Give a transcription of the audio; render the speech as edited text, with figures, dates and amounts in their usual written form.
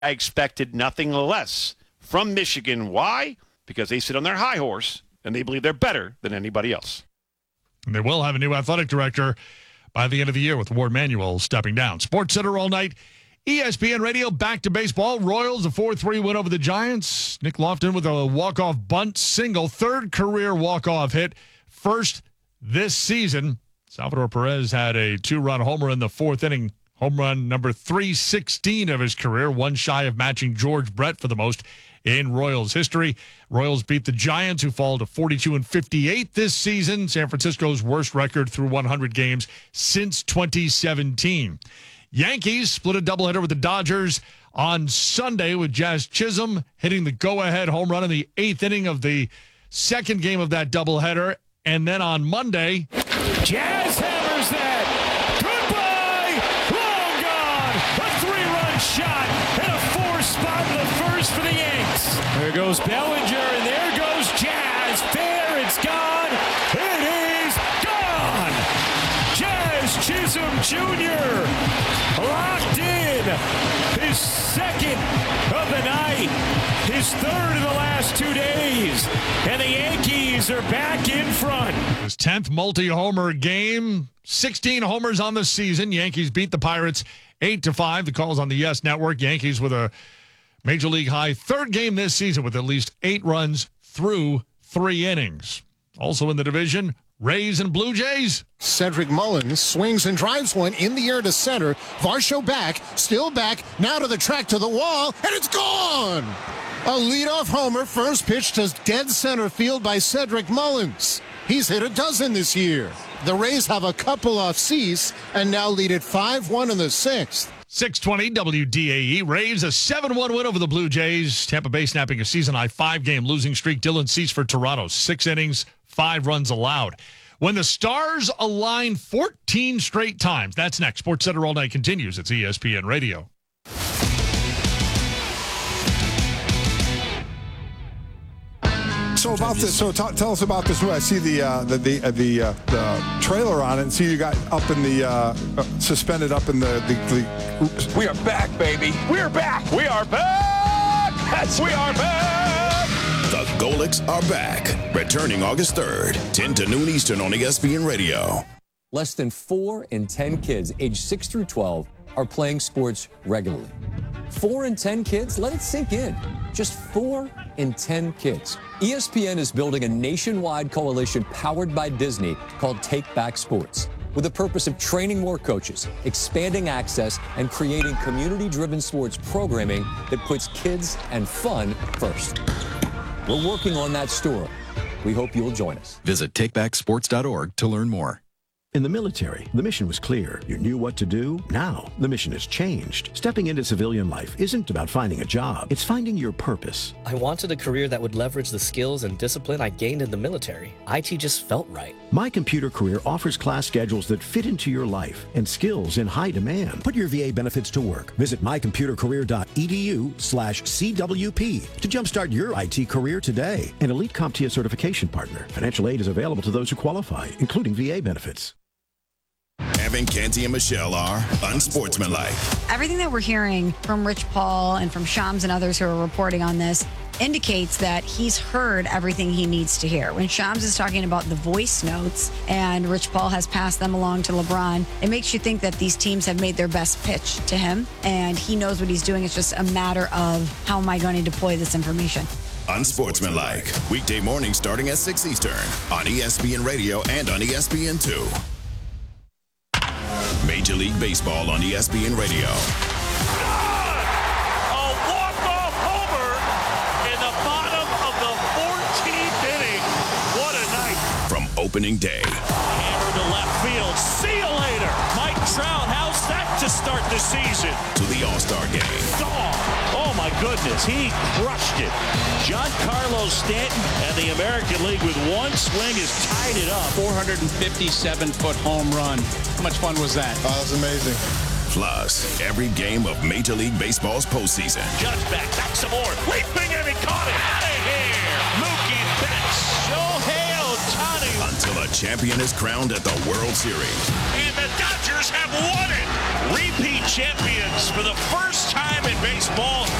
I expected nothing less from Michigan. Why? Because they sit on their high horse, and they believe they're better than anybody else. And they will have a new athletic director by the end of the year with Ward Manuel stepping down. Sports Center all night. ESPN Radio, back to baseball. Royals, a 4-3 win over the Giants. Nick Lofton with a walk-off bunt single. Third career walk-off hit. First this season. Salvador Perez had a 2-run homer in the fourth inning. Home run number 316 of his career, one shy of matching George Brett for the most in Royals history. Royals beat the Giants, who fall to 42-58 this season, San Francisco's worst record through 100 games since 2017. Yankees split a doubleheader with the Dodgers on Sunday with Jazz Chisholm hitting the go-ahead home run in the eighth inning of the second game of that doubleheader. And then on Monday, Jazz hammers that. Shot and a 4-spot in the first for the Yanks. There goes Bellinger, and there goes Jazz. Fair, it's gone. It is gone. Jazz Chisholm Jr. locked in. His second of the night. His third of the last 2 days. And the Yankees are back in front. His 10th multi-homer game. 16 homers on the season. Yankees beat the Pirates 8-5. The call's on the Yes Network. Yankees with a Major League high third game this season with at least 8 runs through 3 innings. Also in the division, Rays and Blue Jays. Cedric Mullins swings and drives one in the air to center. Varsho back, still back, now to the track to the wall, and it's gone! A leadoff homer, first pitch to dead center field by Cedric Mullins. He's hit a dozen this year. The Rays have a couple off Cease and now lead it 5-1 in the 6th. 620 WDAE. Rays a 7-1 win over the Blue Jays. Tampa Bay snapping a season-high 5-game losing streak. Dylan Cease for Toronto. 6 innings, 5 runs allowed. When the stars align 14 straight times. That's next. Sports Center all night continues. It's ESPN Radio. So about this, tell us about this. I see the trailer on it, and see you got up in the suspended up in the. We are back, baby. We are back. We are back. We are back. The Golics are back, returning August 3rd, 10 to noon Eastern on ESPN Radio. Less than 4 in 10 kids aged 6 through 12 are playing sports regularly. 4 in 10 kids? Let it sink in. Just 4 in 10 kids. ESPN is building a nationwide coalition powered by Disney called Take Back Sports, with the purpose of training more coaches, expanding access, and creating community-driven sports programming that puts kids and fun first. We're working on that story. We hope you'll join us. Visit takebacksports.org to learn more. In the military, the mission was clear. You knew what to do. Now, the mission has changed. Stepping into civilian life isn't about finding a job. It's finding your purpose. I wanted a career that would leverage the skills and discipline I gained in the military. IT just felt right. My Computer Career offers class schedules that fit into your life and skills in high demand. Put your VA benefits to work. Visit mycomputercareer.edu/CWP to jumpstart your IT career today. An elite CompTIA certification partner. Financial aid is available to those who qualify, including VA benefits. Evan, Canty, and Michelle are unsportsmanlike. Everything that we're hearing from Rich Paul and from Shams and others who are reporting on this indicates that he's heard everything he needs to hear. When Shams is talking about the voice notes and Rich Paul has passed them along to LeBron, it makes you think that these teams have made their best pitch to him and he knows what he's doing. It's just a matter of how am I going to deploy this information. Unsportsmanlike. Weekday mornings starting at 6 Eastern on ESPN Radio and on ESPN2. Major League Baseball on ESPN Radio. A walk-off homer in the bottom of the 14th inning. What a night. From opening day. Hammer to left field. See you later. Mike Trout, how's that to start the season? To the All-Star game. Oh my goodness, he crushed it. Giancarlo Stanton and the American League with one swing has tied it up. 457-foot home run. How much fun was that? Oh, that's amazing. Plus, every game of Major League Baseball's postseason. Judge back some more. Leaping and he caught it. Out of here. Mookie Betts. Shohei Ohtani. Until a champion is crowned at the World Series. And the Dodgers have won it. Repeat champions for the first time in baseball.